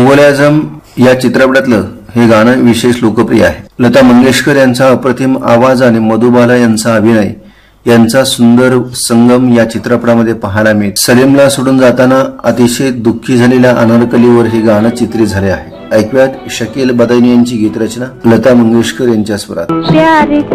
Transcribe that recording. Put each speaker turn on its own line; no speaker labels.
मुघल आझम या चित्रपटातलं हे गाणं विशेष लोकप्रिय आहे। लता मंगेशकर यांचा अप्रतिम आवाज आणि मधुबाला यांचा अभिनय यांचा सुंदर संगम या चित्रपटामध्ये पाहायला मिळतो। सलीमला सोडून जाताना अतिशय दुःखी झालेल्या अनारकलीवर हे गाणं चित्रित झाले आहे। ऐकूयात शकील बदानी यांची गीतरचना लता मंगेशकर यांच्या स्वरात।